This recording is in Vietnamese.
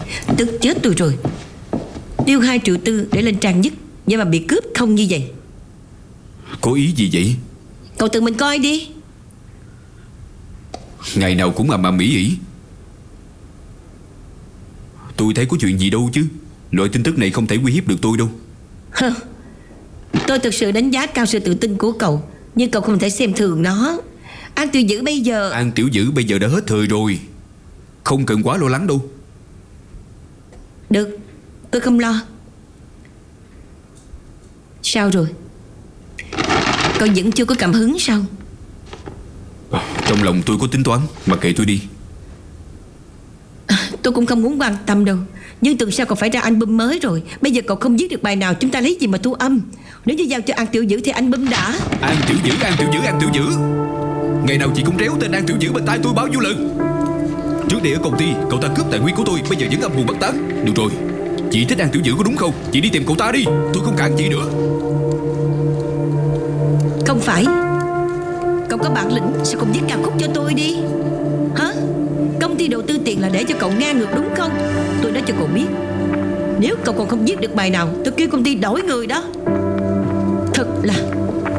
Tức chết tôi rồi. Tiêu 2,4 triệu để lên trang nhất, vậy mà bị cướp không như vậy. Có ý gì vậy? Cậu tự mình coi đi. Ngày nào cũng ầm ĩ ĩ. Tôi thấy có chuyện gì đâu chứ. Loại tin tức này không thể uy hiếp được tôi đâu. Tôi thực sự đánh giá cao sự tự tin của cậu, nhưng cậu không thể xem thường nó. An Tiểu Dữ bây giờ... An Tiểu Dữ bây giờ đã hết thời rồi, không cần quá lo lắng đâu. Được, tôi không lo. Sao rồi? Cậu vẫn chưa có cảm hứng sao? Trong lòng tôi có tính toán, mà kệ tôi đi. Tôi cũng không muốn quan tâm đâu. Nhưng tuần sau cậu phải ra album mới rồi. Bây giờ cậu không viết được bài nào, chúng ta lấy gì mà thu âm? Nếu như giao cho An Tiểu Dữ thì album đã. An Tiểu Dữ, An Tiểu Dữ, An Tiểu Dữ. Ngày nào chị cũng réo tên An Tiểu Dữ bên tai tôi bao nhiêu lần. Trước đây ở công ty cậu ta cướp tài nguyên của tôi, bây giờ vẫn âm hồn bất tán. Được rồi, chị thích An Tiểu Dữ có đúng không? Chị đi tìm cậu ta đi, tôi không cản chị nữa. Không phải. Cậu có bản lĩnh sao không viết ca khúc cho tôi đi? Hả? Công ty đầu tư tiền là để cho cậu ngang ngược đúng không? Tôi nói cho cậu biết, nếu cậu còn không viết được bài nào, tôi kêu công ty đổi người đó. Thật là